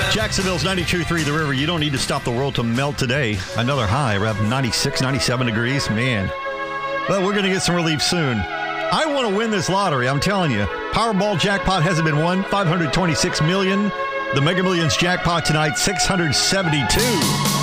Jacksonville's 92.3 The River. You don't need to stop the world to melt today. Another high around 96, 97 degrees. Man. But we're going to get some relief soon. I want to win this lottery, I'm telling you. Powerball jackpot hasn't been won. $526 million. The Mega Millions jackpot tonight, $672.